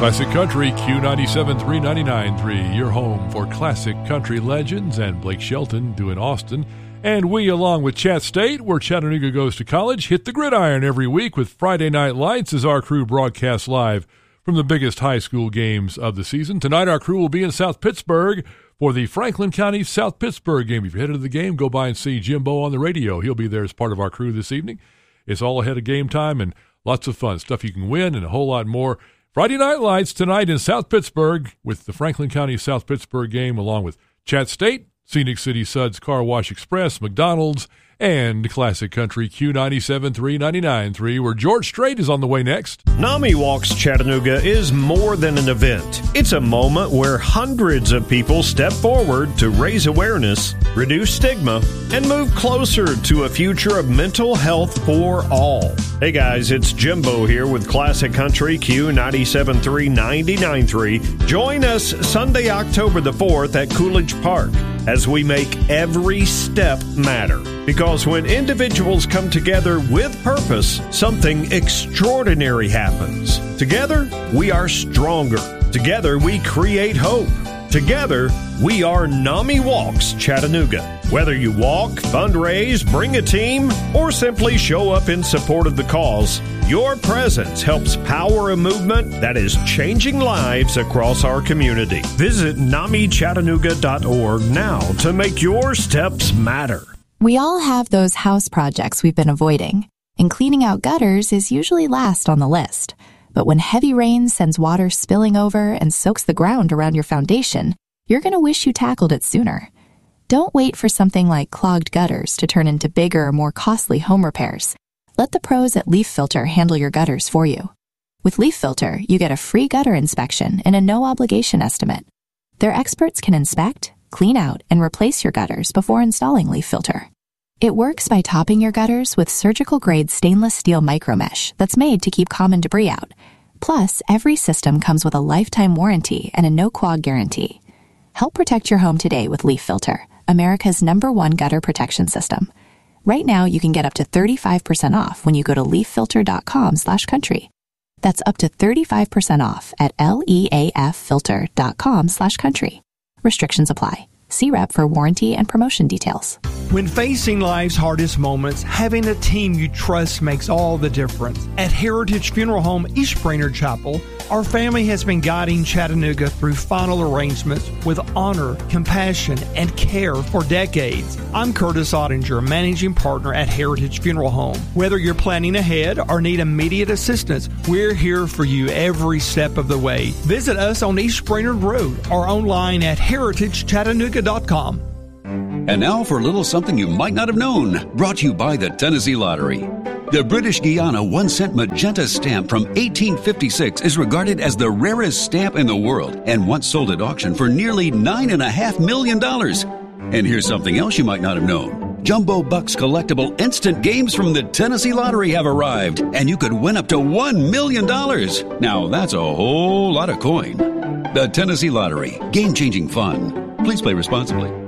Classic Country, Q97 399.3, your home for classic country legends, and Blake Shelton doing Austin. And we, along with Chat State, where Chattanooga goes to college, hit the gridiron every week with Friday Night Lights as our crew broadcasts live from the biggest high school games of the season. Tonight, our crew will be in South Pittsburgh for the Franklin County South Pittsburgh game. If you're headed to the game, go by and see Jimbo on the radio. He'll be there as part of our crew this evening. It's all ahead of game time and lots of fun, stuff you can win and a whole lot more. Friday Night Lights tonight in South Pittsburgh with the Franklin County South Pittsburgh game, along with Chat State, Scenic City Suds Car Wash Express, McDonald's, and Classic Country Q97 399.3, where George Strait is on the way next. NAMI Walks Chattanooga is more than an event. It's a moment where hundreds of people step forward to raise awareness, reduce stigma, and move closer to a future of mental health for all. Hey guys, it's Jimbo here with Classic Country Q97 399.3. Join us Sunday, October the 4th at Coolidge Park as we make every step matter. Because when individuals come together with purpose, something extraordinary happens. Together, we are stronger. Together, we create hope. Together, we are NAMI Walks Chattanooga. Whether you walk, fundraise, bring a team, or simply show up in support of the cause, your presence helps power a movement that is changing lives across our community. Visit NAMIChattanooga.org now to make your steps matter. We all have those house projects we've been avoiding, and cleaning out gutters is usually last on the list. But when heavy rain sends water spilling over and soaks the ground around your foundation, you're going to wish you tackled it sooner. Don't wait for something like clogged gutters to turn into bigger, more costly home repairs. Let the pros at Leaf Filter handle your gutters for you. With Leaf Filter, you get a free gutter inspection and a no-obligation estimate. Their experts can inspect, clean out, and replace your gutters before installing Leaf Filter. It works by topping your gutters with surgical-grade stainless steel micromesh that's made to keep common debris out. Plus, every system comes with a lifetime warranty and a no-clog guarantee. Help protect your home today with Leaf Filter, America's #1 gutter protection system. Right now, you can get up to 35% off when you go to leaffilter.com/country. That's up to 35% off at leaffilter.com/country. Restrictions apply. See Rep for warranty and promotion details. When facing life's hardest moments, having a team you trust makes all the difference. At Heritage Funeral Home East Brainerd Chapel, our family has been guiding Chattanooga through final arrangements with honor, compassion, and care for decades. I'm Curtis Ottinger, managing partner at Heritage Funeral Home. Whether you're planning ahead or need immediate assistance, we're here for you every step of the way. Visit us on East Brainerd Road or online at heritagechattanooga.com. And now for a little something you might not have known, brought to you by the Tennessee Lottery. The British Guiana 1-cent magenta stamp from 1856 is regarded as the rarest stamp in the world and once sold at auction for nearly $9.5 million. And here's something else you might not have known. Jumbo Bucks collectible instant games from the Tennessee Lottery have arrived, and you could win up to $1 million. Now, that's a whole lot of coin. The Tennessee Lottery. Game-changing fun. Please play responsibly.